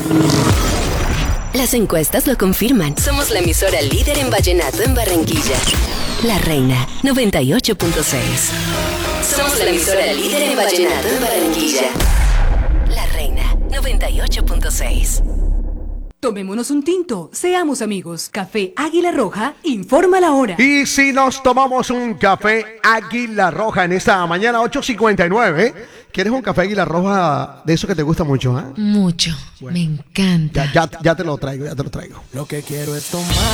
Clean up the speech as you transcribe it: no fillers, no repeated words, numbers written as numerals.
Las encuestas lo confirman. Somos la emisora líder en vallenato en Barranquilla. La Reina 98.6. Somos la emisora líder en vallenato en Barranquilla. La Reina 98.6. Tomémonos un tinto, seamos amigos. Café Águila Roja, informa la hora. Y si nos tomamos un café Águila Roja en esta mañana 8:59, ¿quieres un café Águila Roja de eso que te gusta mucho? Mucho, bueno, me encanta. Ya te lo traigo, Lo que quiero es tomar